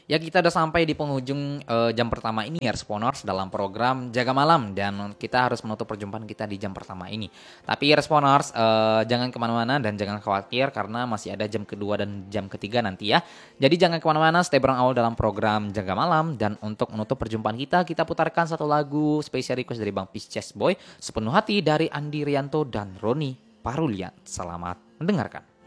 Ya kita udah sampai di penghujung jam pertama ini ya Responers dalam program Jaga Malam dan kita harus menutup perjumpaan kita di jam pertama ini. Tapi Responers jangan kemana-mana dan jangan khawatir karena masih ada jam kedua dan jam ketiga nanti ya. Jadi jangan kemana-mana, stay bareng awal dalam program Jaga Malam dan untuk menutup perjumpaan kita putarkan satu lagu spesial request dari Bang Pisces Boy, Sepenuh Hati dari Andi Rianto dan Roni Parulian. Selamat mendengarkan.